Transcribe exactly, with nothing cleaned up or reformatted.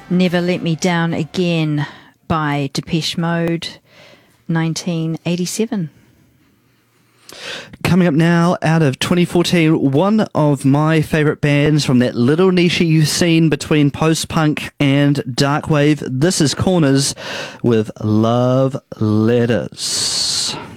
Never Let Me Down Again by Depeche Mode, nineteen eighty-seven. Coming up now, out of twenty fourteen, one of my favourite bands from that little niche you've seen between post-punk and darkwave. This is Corners with Love Letters.